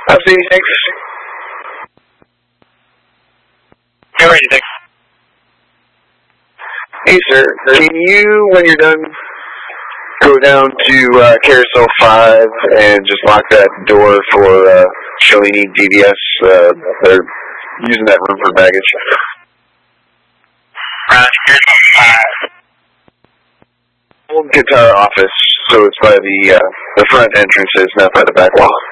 I've seen 6. You're ready, 6. Hey, sir, can you, when you're done, go down to Carousel 5 and just lock that door for Shalini DVS? They're using that room for baggage. Carousel 5. Old guitar office, so it's by the front entrances, not by the back wall.